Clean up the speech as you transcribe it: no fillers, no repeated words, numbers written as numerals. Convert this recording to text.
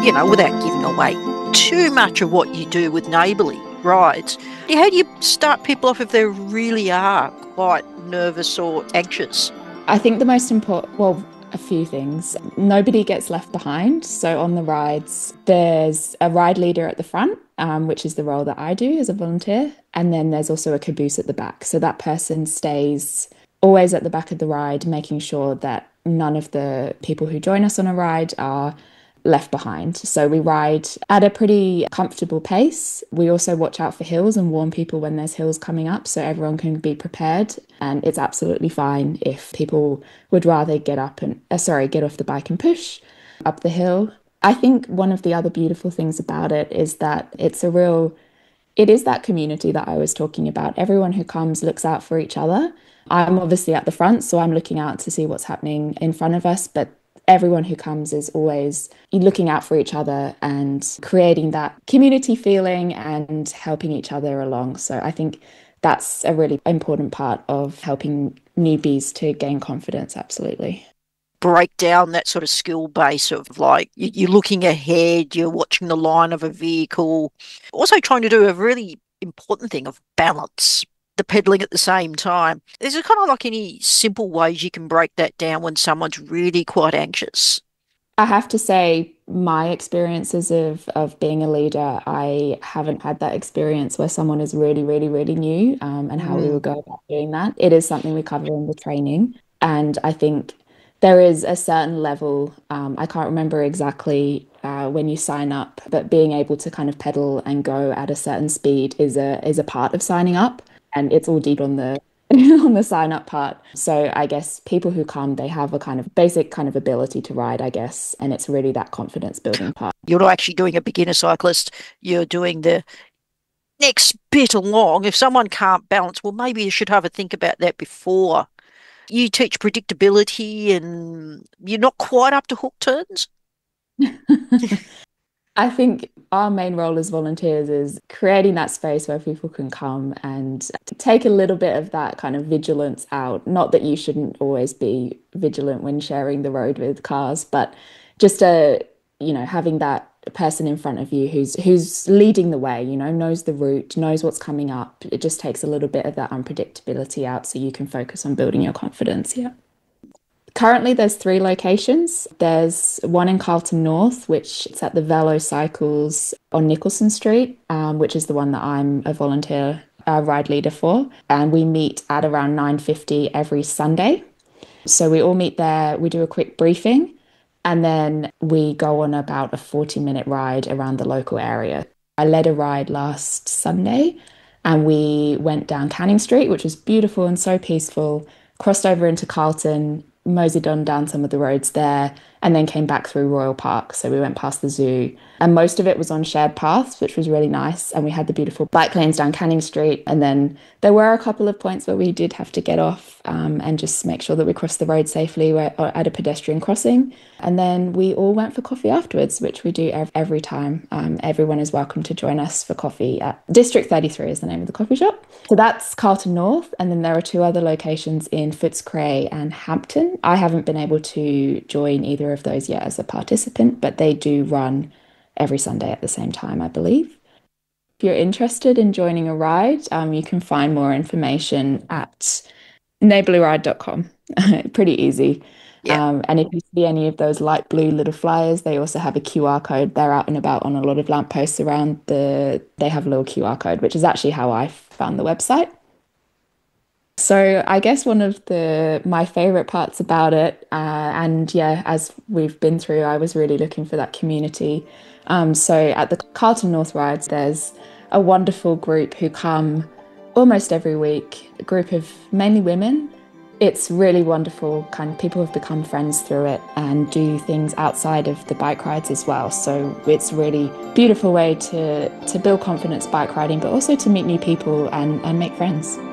without giving away too much of what you do with Neighbourly rides, how do you start people off if they really are quite nervous or anxious? I think the most important, well, a few things. Nobody gets left behind. So on the rides, there's a ride leader at the front, which is the role that I do as a volunteer. And then there's also a caboose at the back. So that person stays always at the back of the ride, making sure that none of the people who join us on a ride are left behind. So we ride at a pretty comfortable pace. We also watch out for hills and warn people when there's hills coming up so everyone can be prepared. And it's absolutely fine if people would rather get off the bike and push up the hill. I think one of the other beautiful things about it is that it is that community that I was talking about. Everyone who comes looks out for each other. I'm obviously at the front, so I'm looking out to see what's happening in front of us, but everyone who comes is always looking out for each other and creating that community feeling and helping each other along. So I think that's a really important part of helping newbies to gain confidence, absolutely. Break down that sort of skill base of like you're looking ahead, you're watching the line of a vehicle, also trying to do a really important thing of balance, the pedaling at the same time. Is there kind of like any simple ways you can break that down when someone's really quite anxious? I have to say, my experiences of being a leader, I haven't had that experience where someone is really, really, really new, and how we Mm. would go about doing that. It is something we cover in the training. And I think there is a certain level, I can't remember exactly when you sign up, but being able to kind of pedal and go at a certain speed is a part of signing up. And it's all deep on the on the sign up part. So I guess people who come, they have a kind of basic kind of ability to ride, I guess. And it's really that confidence building part. You're not actually doing a beginner cyclist, you're doing the next bit along. If someone can't balance, well, maybe you should have a think about that before. You teach predictability and you're not quite up to hook turns. I think our main role as volunteers is creating that space where people can come and take a little bit of that kind of vigilance out. Not that you shouldn't always be vigilant when sharing the road with cars, but just having that person in front of you who's leading the way, knows the route, knows what's coming up. It just takes a little bit of that unpredictability out so you can focus on building your confidence. Yeah. Currently, there's 3 locations. There's one in Carlton North, which is at the Velo Cycles on Nicholson Street, which is the one that I'm a volunteer ride leader for. And we meet at around 9:50 every Sunday. So we all meet there, we do a quick briefing, and then we go on about a 40-minute ride around the local area. I led a ride last Sunday, and we went down Canning Street, which was beautiful and so peaceful, crossed over into Carlton, moseyed on down some of the roads there, and then came back through Royal Park. So we went past the zoo, and most of it was on shared paths, which was really nice. And we had the beautiful bike lanes down Canning Street. And then there were a couple of points where we did have to get off and just make sure that we crossed the road safely at a pedestrian crossing. And then we all went for coffee afterwards, which we do every time. Everyone is welcome to join us for coffee at District 33 is the name of the coffee shop. So that's Carlton North. And then there are 2 other locations in Footscray and Hampton. I haven't been able to join either of those yet as a participant, but they do run every Sunday at the same time, I believe. If you're interested in joining a ride, you can find more information at neighbourlyride.com. Pretty easy. Yeah. And if you see any of those light blue little flyers, they also have a QR code. They're out and about on a lot of lampposts around they have a little QR code, which is actually how I found the website. So I guess one of my favorite parts about it, and yeah, as we've been through, I was really looking for that community. So at the Carlton North Rides, there's a wonderful group who come almost every week, a group of mainly women. It's really wonderful, kind of people have become friends through it and do things outside of the bike rides as well. So it's a really beautiful way to build confidence bike riding, but also to meet new people and make friends.